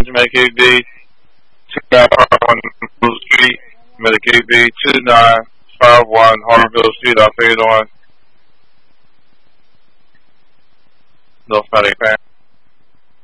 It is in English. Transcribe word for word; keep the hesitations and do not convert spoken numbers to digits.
Medicaid B, two nine five one Blue Street, Medicaid B, two nine five one Harville Street, I'll fade on North Medicaid.